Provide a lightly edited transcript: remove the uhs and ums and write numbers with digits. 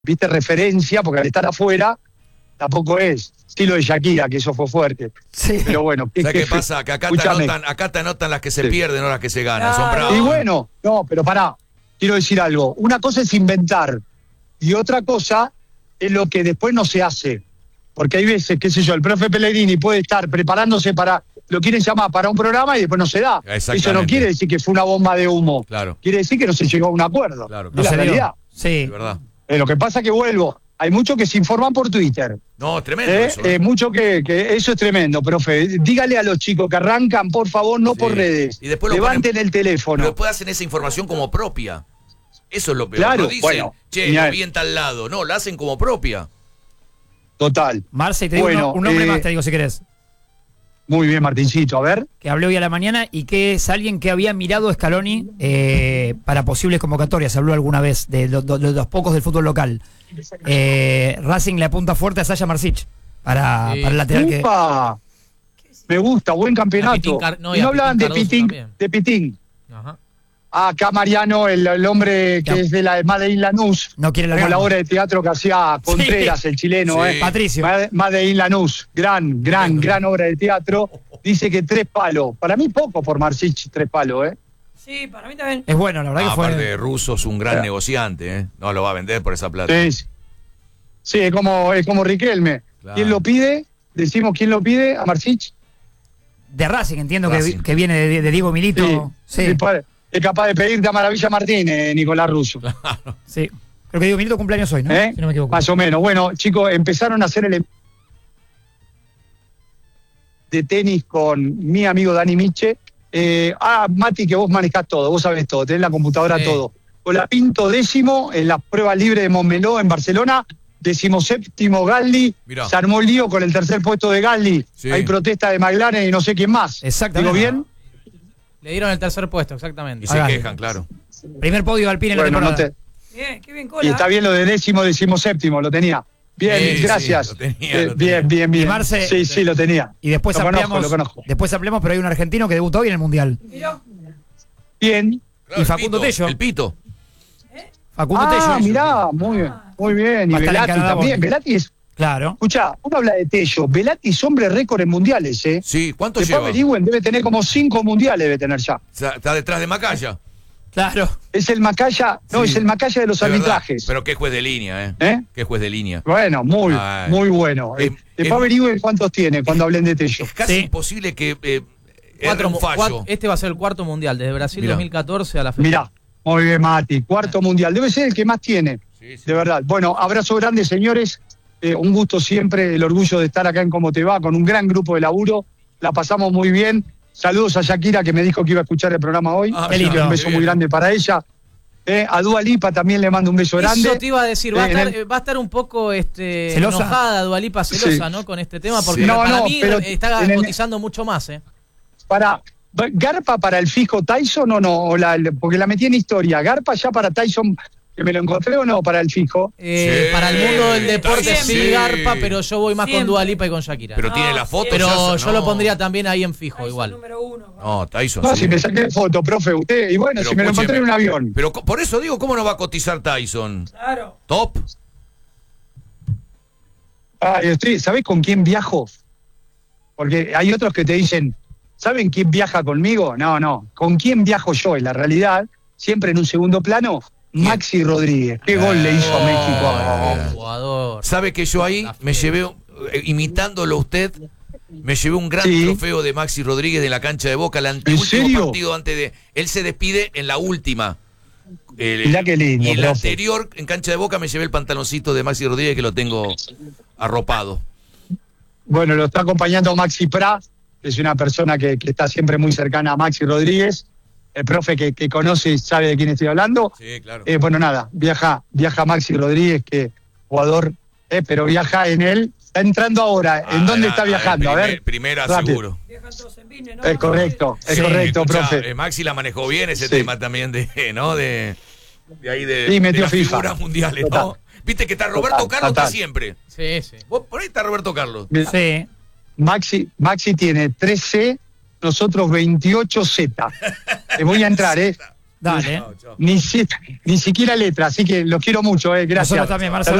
viste, referencia, porque al estar afuera, tampoco es. Sí, lo de Shakira, que eso fue fuerte. Sí. Pero bueno. ¿Sabes qué pasa? Que acá te anotan las que se pierden, no las que se ganan. Son bravos. Y bueno, no, pero pará, quiero decir algo. Una cosa es inventar, y otra cosa es lo que después no se hace. Porque hay veces, qué sé yo, el profe Pellegrini puede estar preparándose lo quieren llamar para un programa y después no se da. Eso no quiere decir que fue una bomba de humo. Claro. Quiere decir que no se llegó a un acuerdo. Claro. Es la realidad. Sí. Es verdad. Lo que pasa es que vuelvo. Hay muchos que se informan por Twitter. No, tremendo eso. Mucho que eso es tremendo, profe. Dígale a los chicos que arrancan, por favor, no por redes. Y después levanten el teléfono. Pero después hacen esa información como propia. Eso es lo peor. Claro, no dicen, bueno, lo vi en tal lado. No, la hacen como propia. Total. Marce, te digo un nombre más, te digo si querés. Muy bien, Martincito, a ver. Que hablé hoy a la mañana y que es alguien que había mirado a Scaloni para posibles convocatorias. Habló alguna vez de los pocos del fútbol local. Racing le apunta fuerte a Sasha Marsic para el lateral. ¡Upa! Me gusta, buen campeonato. Y no hablaban de Pitín. Ajá. Acá Mariano, el hombre que es de la de Made in Lanús, no quiere como la obra de teatro que hacía Contreras, el chileno, Patricio. Made in Lanús, gran obra de teatro. Dice que 3 palos. Para mí poco por Marsic, 3 palos, Sí, para mí también. Es bueno, la verdad que fue. Aparte de Russo es un gran negociante, No lo va a vender por esa plata. Sí, es como Riquelme. Claro. ¿Quién lo pide? Decimos quién lo pide a Marsic. De Racing, entiendo Racing. Que viene de Diego Milito. Sí. Es capaz de pedirte a Maravilla Martínez, Nicolás Russo. Sí. Creo que Diego Milito cumpleaños hoy, ¿no? Si no me equivoco. Más o menos. Bueno, chicos, empezaron a hacer el de tenis con mi amigo Dani Miche. Mati, que vos manejás todo, vos sabés todo, tenés la computadora todo. Con la Pinto 10º en la prueba libre de Montmeló en Barcelona, 17º Galli. Mirá. Se armó el lío con el tercer puesto de Galli. Sí. Hay protesta de McLaren y no sé quién más. Exactamente. ¿Digo bien? Le dieron el tercer puesto, exactamente. Y se quejan, claro. Primer podio de Alpine en la temporada. Bien, qué bien, Cola. Y está bien lo de 17º, lo tenía. Bien, gracias. Sí, lo tenía. Bien. Y Marce, sí, lo tenía. Y después lo ampliamos. conozco. Después ampliamos, pero hay un argentino que debutó hoy en el Mundial. Bien. Claro, Y Facundo Tello. El Pito. Facundo Tello. Mirá, muy bien. Y Va a estar en Velati Canadá, también. vos. Velati es... Claro. Escuchá, uno habla de Tello. Velati es hombre récord en mundiales, Sí, ¿cuánto Después lleva? averigüen, debe tener como 5 mundiales, debe tener ya. Está detrás de Macaya. Claro. Es el Macaya, es el Macaya de los De verdad. arbitrajes. Pero qué juez de línea, Qué juez de línea. Bueno, muy bueno. Después averigüen cuántos tiene cuando hablen de Tello. Es casi imposible que erre un fallo. Este va a ser el 4º mundial, desde Brasil 2014 a la fecha. Mirá, muy bien, Mati. 4º mundial. Debe ser el que más tiene. Sí. De verdad. Bueno, abrazo grande, señores. Un gusto siempre, el orgullo de estar acá en Cómo Te Va, con un gran grupo de laburo. La pasamos muy bien. Saludos a Shakira, que me dijo que iba a escuchar el programa hoy. Un beso muy grande para ella. A Dua Lipa también le mando un beso grande. Eso te iba a decir, va a estar un poco enojada Dua Lipa, celosa, ¿no? Con este tema, porque para mí está cotizando mucho más, ¿Garpa para el fijo Tyson o no? Porque la metí en historia. ¿Garpa ya para Tyson, que me lo encontré o no, para el fijo? Para el mundo del deporte sí, sí. Garpa, pero yo voy más con Dua Lipa y con Shakira. Pero tiene la foto. Pero yo lo pondría también ahí en fijo, igual. Número 1. No, Tyson. No, si me saqué foto, profe, usted. Y bueno, Pero si me lo encontré en un avión. Pero por eso digo, ¿cómo no va a cotizar Tyson? Claro. Top. ¿Sabés con quién viajo? Porque hay otros que te dicen, ¿saben quién viaja conmigo? No. ¿Con quién viajo yo? En la realidad, siempre en un segundo plano, Maxi Rodríguez. ¿Qué gol le hizo a México? Jugador. ¿Sabe que yo ahí me llevé, imitándolo a usted, me llevé un gran trofeo de Maxi Rodríguez de la cancha de Boca, el anteúltimo partido antes de... Él se despide en la última. Mirá qué lindo, y el profe. anterior, en cancha de Boca, me llevé el pantaloncito de Maxi Rodríguez que lo tengo arropado. Bueno, lo está acompañando Maxi Pra, que es una persona que está siempre muy cercana a Maxi Rodríguez. El profe que conoce y sabe de quién estoy hablando. Sí, claro. Bueno, nada, viaja Maxi Rodríguez, que jugador, pero viaja en él. Está entrando ahora. ¿En dónde está viajando? A ver. Primera, rápido. seguro. Viajan todos en Vine, ¿no? Es correcto, Escuchá, profe. Maxi la manejó bien ese tema también de ahí de, Sí, metió las FIFA. figuras mundiales, Total. ¿no? Viste que está Roberto Carlos total. está siempre. Sí. Vos por ahí está Roberto Carlos. Sí. Maxi tiene 13, nosotros 28Z. Te voy a entrar, Dale. Ni siquiera letra, así que los quiero mucho, gracias. Nosotros también, Marcelo.